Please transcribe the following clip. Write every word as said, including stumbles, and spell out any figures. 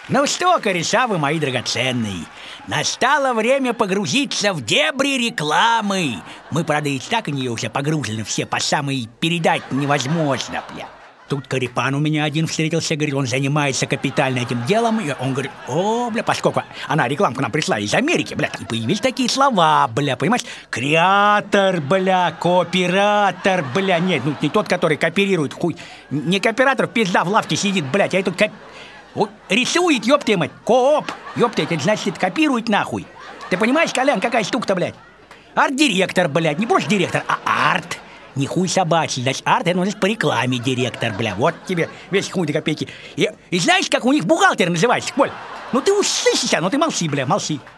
Ну что, кореша вы мои драгоценные, настало время погрузиться в дебри рекламы. Мы, правда, и так в нее уже погружены все по самой передать невозможно, бля. Тут Карипан у меня один встретился, говорит, он занимается капитально этим делом. И он говорит, о, бля, поскольку она рекламку нам пришла из Америки, бля, и появились такие слова, бля, понимаешь? Креатор, бля, кооператор, бля, нет, ну не тот, который кооперирует, хуй. Не кооператор, пизда в лавке сидит, блядь, а этот коп... Вот рисует, ёпты мать, кооп, ёпты, это значит копирует нахуй. Ты понимаешь, Колян, какая штука-то, блядь? Арт-директор, блядь, не просто директор, а арт. Не хуй собачий, значит, арт, это значит по рекламе директор, бля, вот тебе весь хуй до копейки. И, и знаешь, как у них бухгалтер называется, Коль? Ну ты уж слышишься, ну ты молчи, бля, молчи.